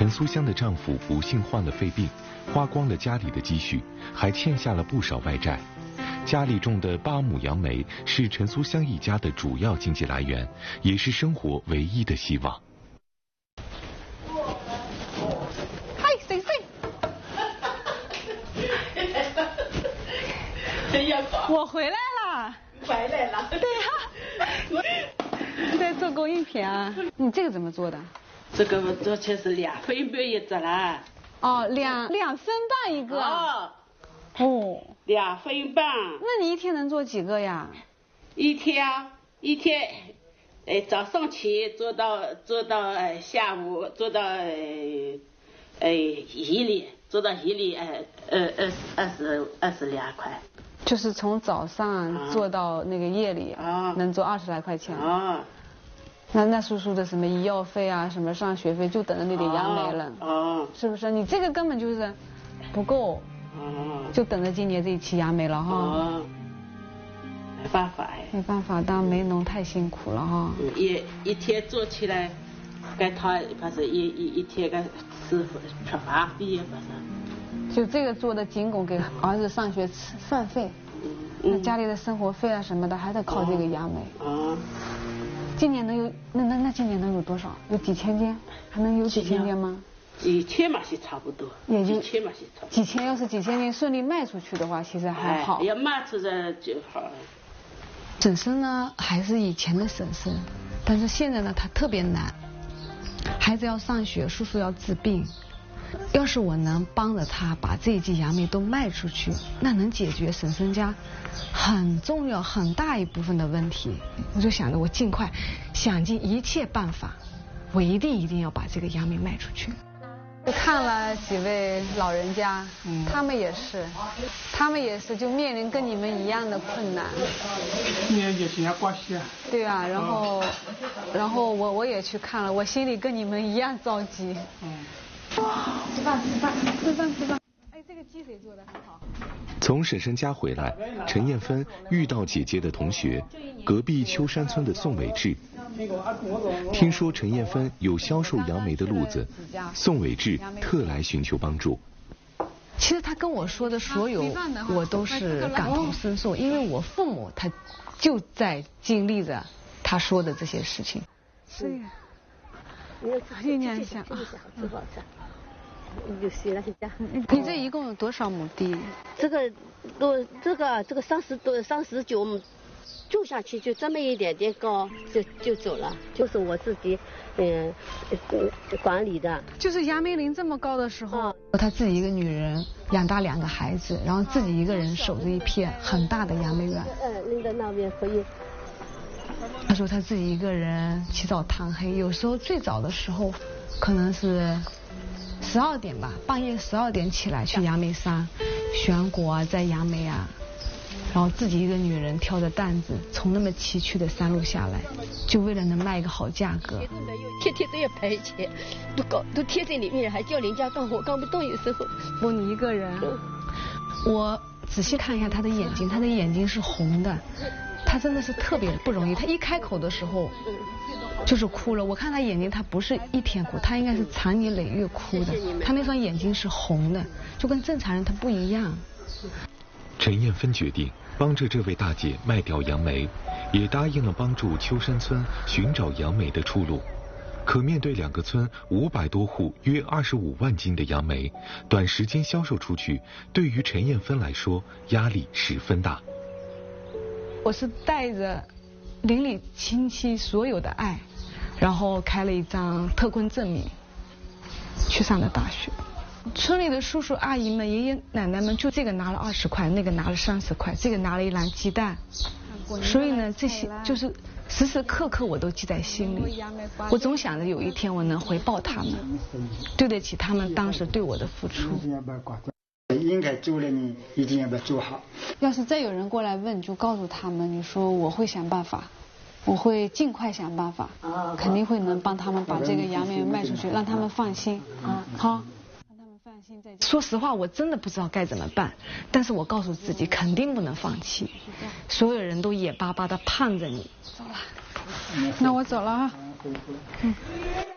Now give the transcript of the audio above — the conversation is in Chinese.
苏香的丈夫不幸患了肺病，花光了家里的积蓄，还欠下了不少外债。家里种的8亩杨梅是陈苏香一家的主要经济来源，也是生活唯一的希望。 嗨，谁？我回来了。 回来了。 对呀。在做公益品啊？你这个怎么做的？ 这个做起是2分半一只啦。 哦，2分半一个。哦。 2分半。 那你一天能做几个呀？ 一天，早上起做到下午做到夜里22块。 就是从早上做到那个夜里，能做20来块钱。那叔叔的什么医药费啊，什么上学费，就等着那点杨梅了。是不是？你这个根本就是不够。就等着今年这一期杨梅了哈。 没办法哎。 没办法，当梅农太辛苦了哈。 一天做起来，该他反正一天该吃饭费反正。 就这个做的仅供给儿子上学吃饭费，那家里的生活费啊什么的还得靠这个杨梅。今年能有那今年能有多少？有几千件？还能有几千件吗 ？1000嘛是差不多， 也就 1000嘛是差不多。 几千，要是几千件顺利卖出去的话，其实还好。 要卖出去就好。 婶婶呢还是以前的婶婶，但是现在呢她特别难，孩子要上学，叔叔要治病。要是我能帮着他把这一季杨梅都卖出去，那能解决婶婶家很重要很大一部分的问题。我就想着我尽快想尽一切办法，我一定要把这个杨梅卖出去。看了几位老人家，他们也是就面临跟你们一样的困难。 也是要关系啊。 对啊，然后我也去看了，我心里跟你们一样着急。吃饭。哎，这个鸡谁做的很好。 从婶婶家回来，陈艳芬遇到姐姐的同学，隔壁秋山村的宋伟志。听说陈艳芬有销售杨梅的路子，宋伟志特来寻求帮助。 其实他跟我说的所有，我都是感同身受，因为我父母他就在经历着他说的这些事情。是。酝酿一下啊。你这一共有多少亩地？ 这个39亩，种下去就这么一点点高，就走了，就是我自己管理的。 就是杨梅林这么高的时候，她自己一个女人养大2个孩子，然后自己一个人守着一片很大的杨梅园。 拎在那边可以。 她说她自己一个人起早贪黑，有时候最早的时候可能是12点吧，半夜12点起来去杨梅山选果啊，摘杨梅啊，然后自己一个女人挑着担子从那么崎岖的山路下来，就为了能卖一个好价格。 天天都要赔钱，都贴在里面，还叫人家干活干不动，有时候。 不，你一个人。我仔细看一下她的眼睛，她的眼睛是红的，她真的是特别不容易。她一开口的时候就是哭了，我看她眼睛，她不是一天哭，她应该是长年累月哭的，她那双眼睛是红的，就跟正常人她不一样。 陈艳芬决定帮着这位大姐卖掉杨梅，也答应了帮助秋山村寻找杨梅的出路。可面对2个村500多户约25万斤的杨梅，短时间销售出去，对于陈艳芬来说压力十分大。 我是带着邻里亲戚所有的爱，然后开了一张特困证明，去上了大学。村里的叔叔阿姨们、爷爷奶奶们，就这个拿了20块，那个拿了30块，这个拿了1篮鸡蛋。所以呢，这些就是时时刻刻我都记在心里。我总想着有一天我能回报他们，对得起他们当时对我的付出。 应该做的你一定要把它做好。 要是再有人过来问，你就告诉他们，你说我会想办法，我会尽快想办法，肯定会能帮他们把这个杨梅卖出去，让他们放心。好。说实话，我真的不知道该怎么办，但是我告诉自己肯定不能放弃。所有人都眼巴巴地盼着你。走了，那我走了啊。